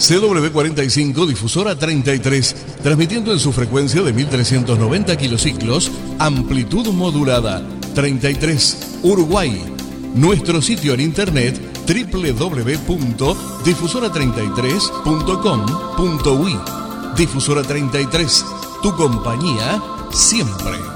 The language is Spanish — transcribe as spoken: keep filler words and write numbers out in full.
C W cuarenta y cinco, difusora treinta y tres, transmitiendo en su frecuencia de mil trescientos noventa kilociclos, amplitud modulada, treinta y tres, Uruguay. Nuestro sitio en internet doble u doble u doble u punto difusora treinta y tres punto com punto uy. Difusora treinta y tres, tu compañía siempre.